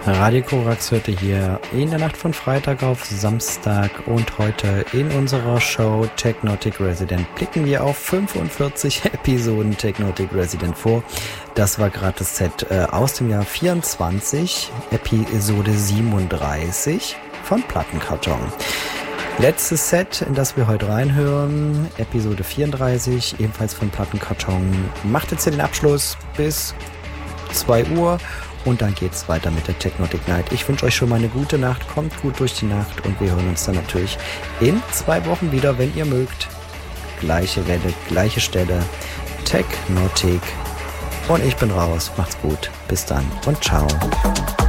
Radio Korax hörte hier in der Nacht von Freitag auf Samstag und heute in unserer Show Technotic Resident blicken wir auf 45 Episoden Technotic Resident vor. Das war gerade das Set aus dem Jahr 24, Episode 37 von Plattenkarton. Letztes Set, in das wir heute reinhören, Episode 34, ebenfalls von Plattenkarton, macht jetzt hier den Abschluss bis 2 Uhr. Und dann geht's weiter mit der Technotic Night. Ich wünsche euch schon mal eine gute Nacht, kommt gut durch die Nacht und wir hören uns dann natürlich in 2 Wochen wieder, wenn ihr mögt. Gleiche Welle, gleiche Stelle, Technotic. Und ich bin raus. Macht's gut. Bis dann und ciao.